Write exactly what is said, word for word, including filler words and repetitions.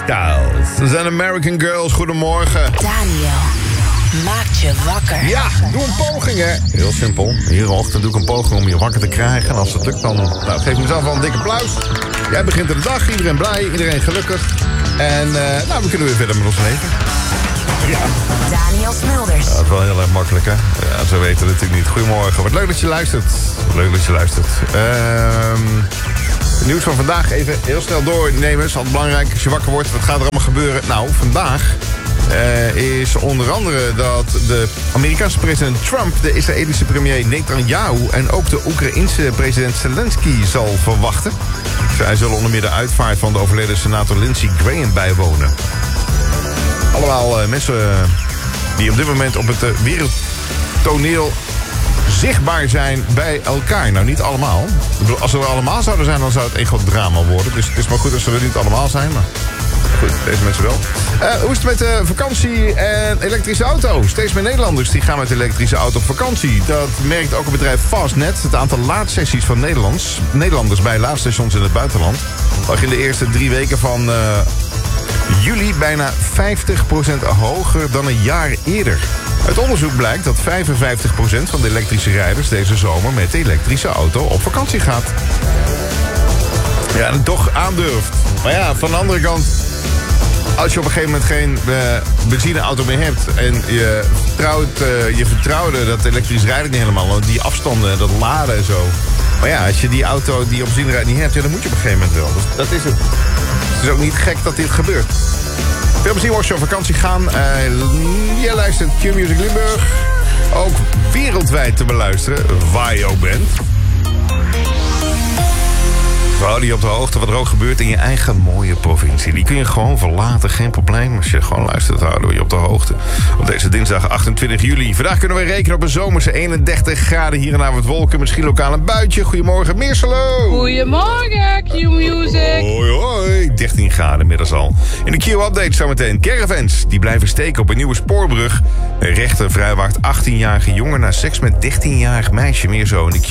Styles. Ze zijn American Girls. Goedemorgen. Daniel maakt je wakker. Ja, doe een poging, hè. Heel simpel. Iedere ochtend doe ik een poging om je wakker te krijgen. En als het lukt, dan nou, geef ik mezelf wel een dikke applaus. Jij begint de dag. Iedereen blij, iedereen gelukkig. En uh, nou, we kunnen weer verder met ons leven. Ja. Daniel Smulders. Ja, dat is wel heel erg makkelijk, hè. Ja, zo weten we het natuurlijk niet. Goedemorgen. Wat leuk dat je luistert. Leuk dat je luistert. Ehm... Het nieuws van vandaag even heel snel doornemen. Het is altijd belangrijk als je wakker wordt. Wat gaat er allemaal gebeuren? Nou, vandaag uh, is onder andere dat de Amerikaanse president Trump de Israëlische premier Netanyahu en ook de Oekraïense president Zelensky zal verwachten. Zij zullen onder meer de uitvaart van de overleden senator Lindsey Graham bijwonen. Allemaal uh, mensen uh, die op dit moment op het uh, wereldtoneel zichtbaar zijn bij elkaar. Nou, niet allemaal. Ik bedoel, als ze er allemaal zouden zijn, dan zou het een groot drama worden. Dus het is maar goed als ze er niet allemaal zijn. Maar goed, deze mensen wel. Uh, hoe is het met de vakantie en elektrische auto? Steeds meer Nederlanders die gaan met de elektrische auto op vakantie. Dat merkt ook het bedrijf Fastnet. Het aantal laadsessies van Nederlands, Nederlanders bij laadstations in het buitenland lag in de eerste drie weken van uh, juli bijna vijftig procent hoger dan een jaar eerder. Uit onderzoek blijkt dat vijfenvijftig procent van de elektrische rijders deze zomer met de elektrische auto op vakantie gaat. Ja, en toch aandurft. Maar ja, van de andere kant, als je op een gegeven moment geen uh, benzineauto meer hebt en je vertrouwt, uh, je vertrouwde dat elektrisch rijden niet helemaal, want die afstanden, dat laden en zo. Maar ja, als je die auto die op benzine rijdt niet hebt, ja, dan moet je op een gegeven moment wel. Dus dat is het. Het is ook niet gek dat dit gebeurt. Veel plezier als je op vakantie gaan. Uh, je luistert Q-Music Limburg. Ook wereldwijd te beluisteren, waar je ook bent. We houden je op de hoogte wat er ook gebeurt in je eigen mooie provincie. Die kun je gewoon verlaten, geen probleem. Als je gewoon luistert, houden we je op de hoogte. Op deze dinsdag achtentwintig juli. Vandaag kunnen we rekenen op een zomerse eenendertig graden. Hier en daar wat wolken, misschien lokaal een buitje. Goedemorgen, Meerselo. Goedemorgen, Q-Music. Hoi, hoi. dertien graden inmiddels al. In de Q-update zometeen. Caravans, die blijven steken op een nieuwe spoorbrug. Een rechter vrijwaart achttienjarige jongen na seks met dertienjarig meisje. Meer zo in de Q.